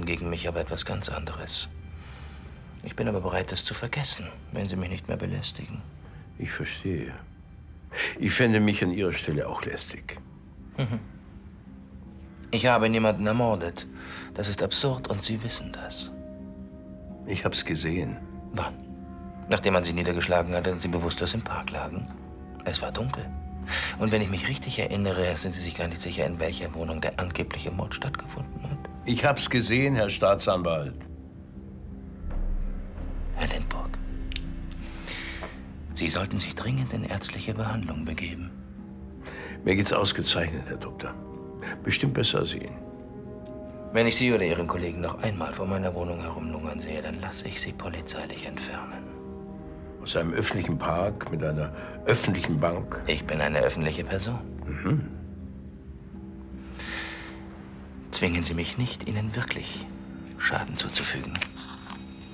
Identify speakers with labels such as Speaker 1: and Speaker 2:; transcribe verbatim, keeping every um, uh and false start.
Speaker 1: Ermittlungen gegen mich aber etwas ganz anderes. Ich bin aber bereit, das zu vergessen, wenn Sie mich nicht mehr belästigen.
Speaker 2: Ich verstehe. Ich fände mich an Ihrer Stelle auch lästig.
Speaker 1: Mhm. Ich habe niemanden ermordet. Das ist absurd und Sie wissen das.
Speaker 2: Ich hab's gesehen.
Speaker 1: Wann? Nachdem man Sie niedergeschlagen hat und Sie bewusstlos im Park lagen? Es war dunkel. Und wenn ich mich richtig erinnere, sind Sie sich gar nicht sicher, in welcher Wohnung der angebliche Mord stattgefunden hat?
Speaker 2: Ich hab's gesehen, Herr Staatsanwalt.
Speaker 1: Herr Lindburg, Sie sollten sich dringend in ärztliche Behandlung begeben.
Speaker 2: Mir geht's ausgezeichnet, Herr Doktor. Bestimmt besser als Ihnen.
Speaker 1: Wenn ich Sie oder Ihren Kollegen noch einmal vor meiner Wohnung herumlungern sehe, dann lasse ich Sie polizeilich entfernen.
Speaker 2: Aus einem öffentlichen Park mit einer öffentlichen Bank?
Speaker 1: Ich bin eine öffentliche Person.
Speaker 2: Mhm.
Speaker 1: Zwingen Sie mich nicht, Ihnen wirklich Schaden zuzufügen.